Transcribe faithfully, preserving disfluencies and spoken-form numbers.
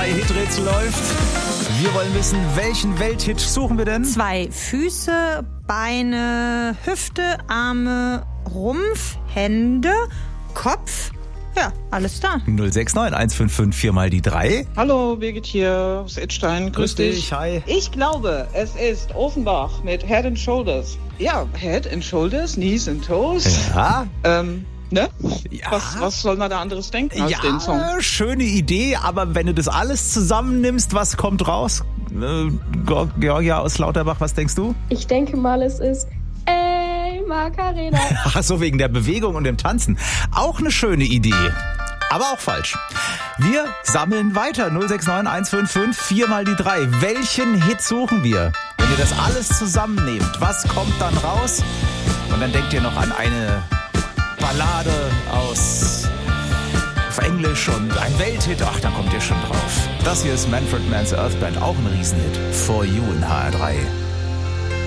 drei Hiträtsel läuft. Wir wollen wissen, welchen Welthit suchen wir denn? Zwei Füße, Beine, Hüfte, Arme, Rumpf, Hände, Kopf. Ja, alles da. null sechs neun eins fünf fünf vier mal die drei. Hallo, Birgit hier aus Edstein. Grüß, Grüß dich, hi. Ich glaube, es ist Offenbach mit Head and Shoulders. Ja, Head and Shoulders, Knees and Toes. Ja. Ähm, ne? Ja. Was, was soll man da anderes denken als Ja, den Song? schöne Idee, aber wenn du das alles zusammennimmst, was kommt raus? Äh, Georgia aus Lauterbach, was denkst du? Ich denke mal, es ist Ey, Macarena. Ach so, wegen der Bewegung und dem Tanzen. Auch eine schöne Idee, aber auch falsch. Wir sammeln weiter. null sechs neun eins fünf fünf vier mal die drei. Welchen Hit suchen wir? Wenn ihr das alles zusammennehmt, was kommt dann raus? Und dann denkt ihr noch an eine Ballade aus auf Englisch und ein Welthit. Ach, da kommt ihr schon drauf. Das hier ist Manfred Mann's Earth Band, auch ein Riesenhit. For You in H R drei.